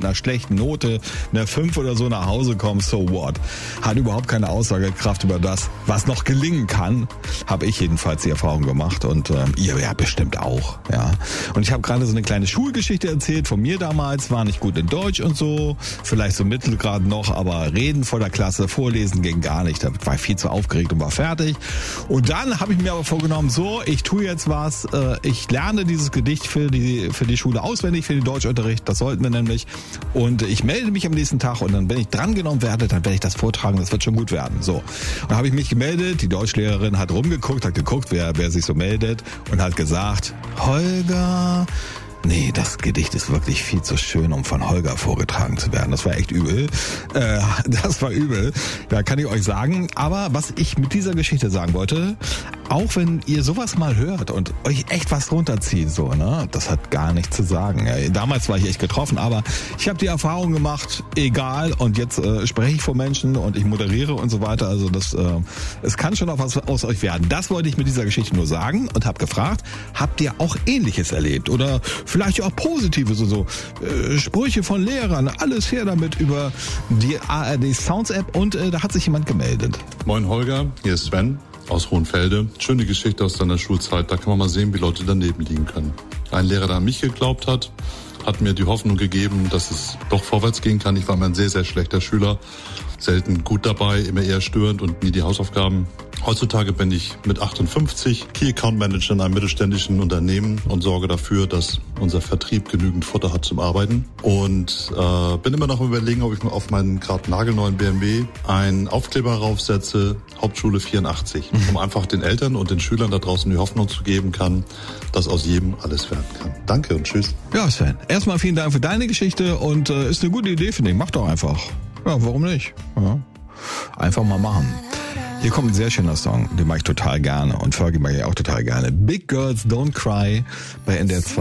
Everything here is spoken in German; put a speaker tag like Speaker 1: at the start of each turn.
Speaker 1: mit einer schlechten Note, einer 5 oder so nach Hause kommst, so what? Hat überhaupt keine Aussagekraft über das, was noch gelingen kann. Habe ich jedenfalls die Erfahrung gemacht und ihr ja bestimmt auch. Ja. Und ich habe gerade so eine kleine Schulgeschichte erzählt von mir damals, war nicht gut in Deutsch und so, vielleicht so Mittelgrad noch, aber reden vor der Klasse, vorlesen ging gar nicht. Da war ich viel zu aufgeregt und war fertig. Und dann habe ich mir aber vorgenommen, so, ich tue jetzt was, ich lerne dieses Gedicht für die Schule auswendig, für den Deutschunterricht, das sollten wir nämlich. Und ich melde mich am nächsten Tag und dann, wenn ich drangenommen werde, dann werde ich das vortragen, das wird schon gut werden. So. Und dann habe ich mich gemeldet, die Deutschlehrerin hat rumgeguckt, hat geguckt, wer sich so meldet und hat gesagt, Holger, nee, das Gedicht ist wirklich viel zu schön, um von Holger vorgetragen zu werden. Das war echt übel. Das war übel, da kann ich euch sagen. Aber was ich mit dieser Geschichte sagen wollte, auch wenn ihr sowas mal hört und euch echt was runterzieht, so, ne, das hat gar nichts zu sagen. Ja, damals war ich echt getroffen, aber ich habe die Erfahrung gemacht, egal, und jetzt spreche ich vor Menschen und ich moderiere und so weiter. Also es kann schon auch was aus euch werden. Das wollte ich mit dieser Geschichte nur sagen und habe gefragt, habt ihr auch Ähnliches erlebt? Oder vielleicht auch Positives, so Sprüche von Lehrern, alles her damit über die ARD Sounds App und da hat sich jemand gemeldet.
Speaker 2: Moin Holger, hier ist Sven aus Hohenfelde. Schöne Geschichte aus deiner Schulzeit, da kann man mal sehen, wie Leute daneben liegen können. Ein Lehrer, der an mich geglaubt hat mir die Hoffnung gegeben, dass es doch vorwärts gehen kann. Ich war immer ein sehr, sehr schlechter Schüler, selten gut dabei, immer eher störend und nie die Hausaufgaben. Heutzutage bin ich mit 58 Key Account Manager in einem mittelständischen Unternehmen und sorge dafür, dass unser Vertrieb genügend Futter hat zum Arbeiten. Und bin immer noch am Überlegen, ob ich mir auf meinen gerade nagelneuen BMW einen Aufkleber raufsetze, Hauptschule 84, um einfach den Eltern und den Schülern da draußen die Hoffnung zu geben kann, dass aus jedem alles werden kann. Danke und tschüss.
Speaker 1: Ja, Sven, erstmal vielen Dank für deine Geschichte und ist eine gute Idee, finde ich. Mach doch einfach. Ja, warum nicht? Ja. Einfach mal machen. Hier kommt ein sehr schöner Song, den mag ich total gerne und Fergie mag ich auch total gerne. Big Girls Don't Cry bei NDR 2.